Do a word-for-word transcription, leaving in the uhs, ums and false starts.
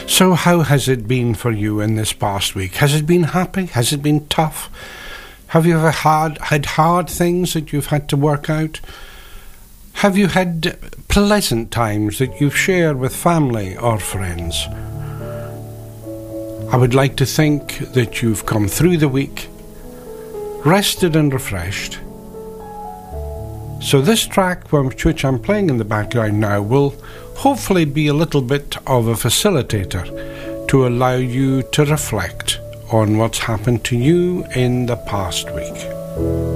So how has it been for you in this past week? Has it been happy? Has it been tough? Have you ever had, had hard things that you've had to work out? Have you had pleasant times that you've shared with family or friends? I would like to think that you've come through the week, rested and refreshed. So this track, which I'm playing in the background now, will hopefully be a little bit of a facilitator to allow you to reflect on what's happened to you in the past week.